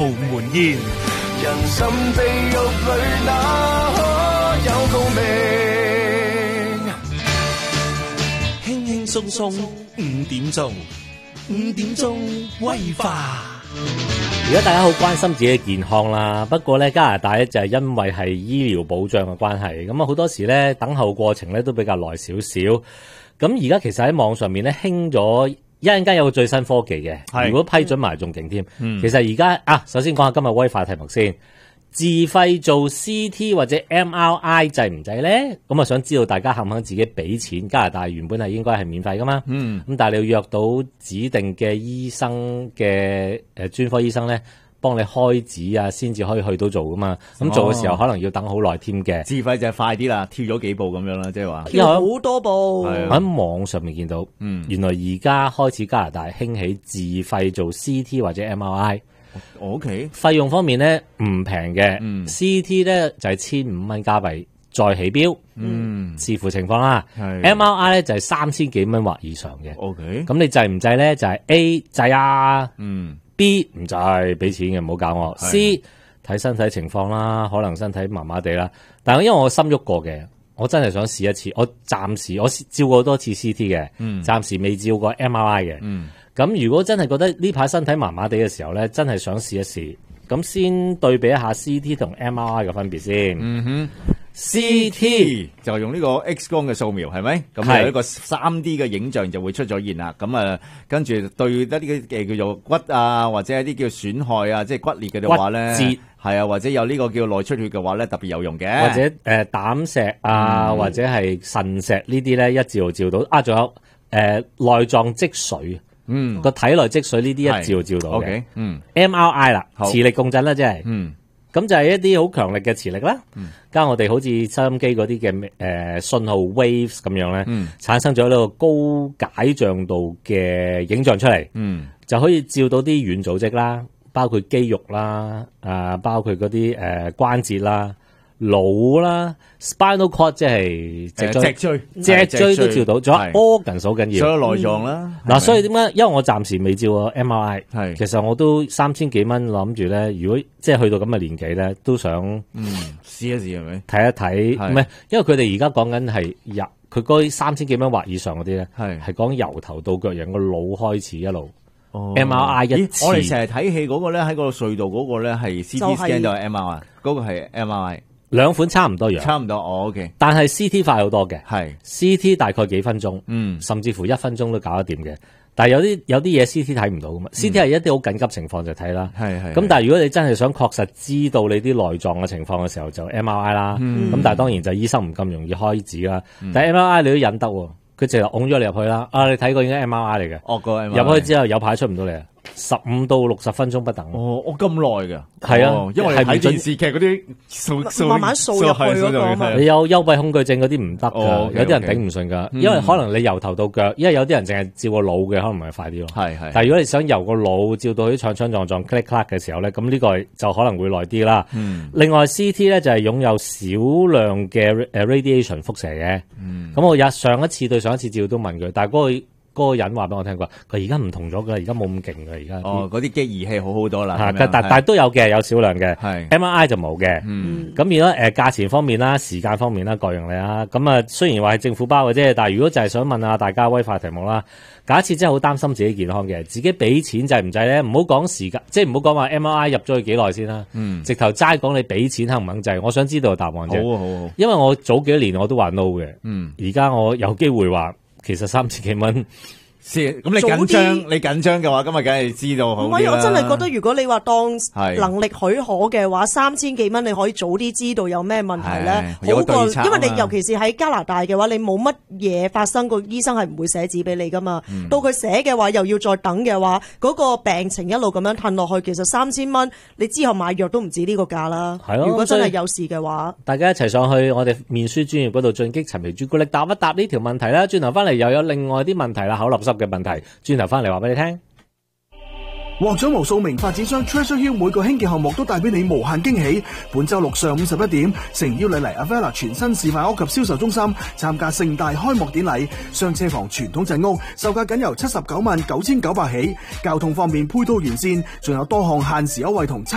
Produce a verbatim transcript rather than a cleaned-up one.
門宴。 人心地獄裏哪可有共鳴？ 輕輕鬆鬆五點鐘，五點鐘威化。 而家大家好關心自己嘅健康啦，不過咧加拿大咧就係因為係醫療保障嘅關係，咁啊好多時咧等候過程咧都比較耐少少。咁而家其實喺網上面咧興咗一陣間有個最新科技嘅，如果批准埋仲勁添。其實而家啊，首先講下今日威化題目先。自費做 C T 或者 M R I 制唔制咧？咁啊想知道大家肯唔肯自己俾錢？加拿大原本係應該係免費噶嘛，嗯，咁但係你要約到指定嘅醫生嘅誒專科醫生咧，幫你開指啊，先至可以去到做噶嘛。咁、哦、做嘅時候可能要等好耐添嘅。 自費就係快啲啦，跳咗幾步咁樣啦，即係話跳好多步。 喺網上面見到，嗯，原來而家開始加拿大興起自費做 C T 或者 M R I。 O K， 費用方面咧唔平嘅，嗯，C T 咧就係千五蚊加幣再起標，嗯，視乎情況啦。M R I 咧就係三千幾蚊或以上嘅。O K， 咁你制唔制咧？就係、是、A 制啊，嗯 ，B 唔制，俾錢嘅唔好搞我。C 睇身體情況啦，可能身體麻麻地啦，但係因為我心喐過嘅，我真係想試一次。我暫時我照過好多次 C T 嘅，嗯，暫時未照過 M R I 嘅，嗯。咁如果真係覺得呢排身體麻麻地嘅時候咧，真係想試一試，咁先對比一下 C T 同 M R I 嘅分別先。嗯哼 ，C T 就用呢個 X 光嘅掃描係咪？咁有一個三 D 嘅影像就會出咗現啦。咁啊，跟住對一啲嘅叫做骨啊，或者一啲叫損害啊，即係骨裂嘅話咧，骨折係啊，或者有呢個叫內出血嘅話咧，特別有用嘅。 或者誒膽石啊，嗯、或者係腎石呢啲咧，一照就照到。啊，仲有誒內臟積水。嗯，個體內積水呢啲一照照到嘅。Okay， 嗯 ，M R I 啦，磁力共振啦，即係，嗯，咁就係一啲好強力嘅磁力啦，嗯，加我哋好似收音機嗰啲嘅誒信號 waves 咁樣咧，嗯，產生咗呢個高解像度嘅影像出嚟，嗯，就可以照到啲軟組織啦，包括肌肉啦，啊，包括嗰啲誒關節啦。腦啦 ，spinal cord 即係脊椎，脊椎都照到，仲有 organ 好緊要， 所有內臟啦。 嗱、嗯，所以點解？因為我暫時未照過 M R I， 係其實我都三千幾蚊諗住咧，如果即係去到咁嘅年紀咧，都想嗯試一試係咪？睇一睇，唔係，因為佢哋而家講緊係入佢嗰三千幾蚊或以上嗰啲咧，係係講由頭到腳，由個腦開始一路。哦、M R I 一次， 我哋成日睇戲嗰個咧，喺個隧道嗰個咧係 C T scan 就係 M R I， 嗰個係 M R I。 兩款差唔多樣， 差唔多，哦 OK， 但係 C T 快好多嘅， 係 C T 大概幾分鐘，嗯，甚至乎一分鐘都搞得掂嘅。但係有啲有啲嘢 C T 睇唔到噶嘛、嗯、，C T 係一啲好緊急情況就睇啦，係係。咁但係如果你真係想確實知道你啲內臟嘅情況嘅時候，就 M R I 啦。咁、嗯、但係當然就醫生唔咁容易開指啦。嗯、但係 M R I 你都忍得，佢淨係拱咗你入去啦。啊，你睇過已經 M R I 嚟嘅， 哦個入去之後有排出唔到嚟啊。十五到六十分鐘不等。 哦，我咁耐㗎。係啊、 哦，因為睇電視劇嗰啲掃慢慢掃入去嗰個。 你有幽閉恐懼症嗰啲唔得㗎，哦、okay, 有啲人頂唔順㗎，因為可能你由頭到腳，因為有啲人淨係照個腦嘅，可能咪快啲咯。係係。但係如果你想由個腦照到啲腸腸臟臟 click click 嘅時候咧，咁呢個就可能會耐啲啦。嗯。另外 C T 咧就係擁有少量嘅誒 radiation 輻射嘅。嗯。咁我日上一次對上一次照都問佢，但係嗰個。嗰個人話俾我聽過，佢而家唔同咗㗎，而家冇咁勁㗎，而家。哦， 嗰啲機儀器好好多啦。 但但但都有嘅，有少量嘅。係 M R I 就冇嘅。嗯。咁如果誒價錢方面啦、時間方面啦，各樣嚟啦。咁啊，雖然話係政府包嘅啫，但係如果就係想問下大家威化題目啦，假設真係好擔心自己健康嘅，自己俾錢制唔制咧？唔好講時間，即係唔好講話 M R I 入咗去幾耐先啦。嗯。直頭齋講你俾錢肯唔肯制？我想知道答案啫。好好好。因為我早幾年我都話 no 嘅。嗯。而家我有機會話。其實三千幾蚊， 先咁你緊張，你緊張嘅話，今日梗係知道好啲啦。 唔係，我真係覺得如果你話當能力許可嘅話，三千幾蚊你可以早啲知道有咩問題咧，好過，因為你尤其是喺加拿大嘅話，你冇乜嘢發生，個醫生係唔會寫紙俾你噶嘛。嗯、到佢寫嘅話，又要再等嘅話，嗰、嗰個病情一路咁樣褪落去，其實三千蚊你之後買藥都唔止呢個價啦。係咯，如果真係有事嘅話， 大家一齊上去我哋面書專頁嗰度進擊陳皮朱古力答一答呢條問題啦。轉頭翻嚟又有另外啲問題啦，口立濕嘅問題。轉頭翻嚟話俾你聽。 獲獎無數名發展商 Treasure Hill 每個興建項目都帶俾你無限驚喜。本周六上午十一點，誠邀你嚟 Avella 全新示範屋及銷售中心參加盛大開幕典禮。雙車房傳統鎮屋，售價僅由七十九萬九千九百起，交通方面配套完善，仲有多項限時優惠同